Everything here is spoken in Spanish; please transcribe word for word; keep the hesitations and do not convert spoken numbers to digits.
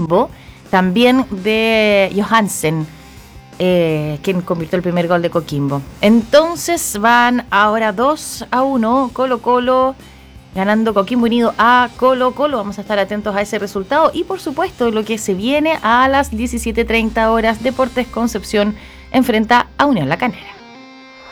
Coquimbo, también de Johansen, eh, quien convirtió el primer gol de Coquimbo. Entonces van ahora dos a uno, Colo Colo ganando Coquimbo Unido a Colo Colo. Vamos a estar atentos a ese resultado y por supuesto lo que se viene a las diecisiete treinta horas. Deportes Concepción enfrenta a Unión La Calera.